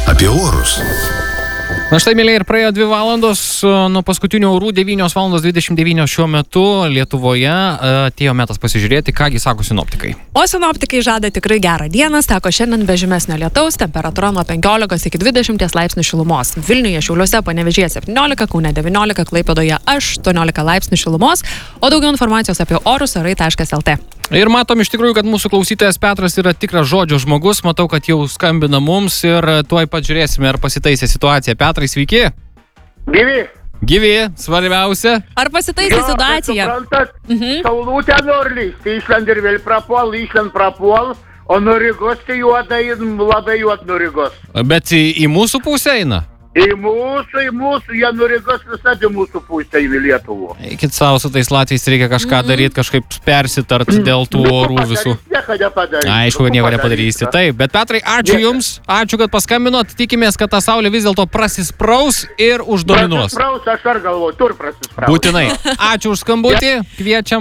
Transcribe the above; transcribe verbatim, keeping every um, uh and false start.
apie orus. Na štai, mėlyje, ir praėjo dvi valandos nuo paskutinių orų, devynios valandos dvidešimt devynios šiuo metu Lietuvoje. Atėjo metas pasižiūrėti, kągi sako sinoptikai. O sinoptikai žada tikrai gerą dieną, sako šiandien be žymesnio lietaus, temperatūra nuo penkiolikos iki dvidešimties laipsnių šilumos. Vilniuje, Šiauliuose, Panevėžyje septyniolika, Kaune devyniolika, Klaipėdoje aštuoniolika laipsnių šilumos, o daugiau informacijos apie orus orai taškas lt. Ir matom iš tikrųjų, kad mūsų klausytojas Petras yra tikras žodžio žmogus. Matau, kad jau skambina mums ir tuoj pat žiūrėsime, ar pasitaisė situacija. Petrai, sveiki. Gyvi. Gyvi, svarbiausia. Ar pasitaisė situacija? Suprantat, Mhm. saulutė nori lysti, išlend ir vėl prapuol, išlend prapuol, o nuo Rygos tai juoda ir labai juod nuo Rygos. Bet į, į mūsų pusę eina? Į mūsų, į mūsų, jie nuo Rygos visada į mūsų pusę į Lietuvą. Eikit savo, su tais Latviais reikia kažką daryti, kažkaip persitart dėl tų orų visų. Nieko nepadarysi. Aišku, nieko nepadarysi. Taip, bet Petrai, ačiū Jums, ačiū, kad paskambinot. Tikimės, kad ta saulė vis dėlto prasispraus ir uždominuos. Prasispraus, aš ar galvoju, tur prasispraus. Būtinai. Ačiū už skambutį. Kviečiam